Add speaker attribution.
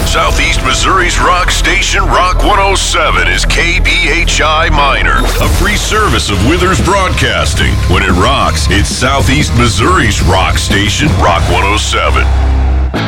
Speaker 1: Southeast Missouri's rock station, Rock 107, is KBHI Minor, a free service of Withers Broadcasting. When it rocks, it's Southeast Missouri's rock station, Rock 107.